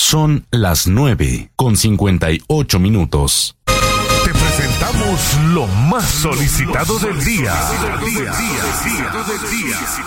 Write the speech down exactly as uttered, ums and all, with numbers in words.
Son las nueve con cincuenta y ocho minutos. Te presentamos lo más solicitado del día.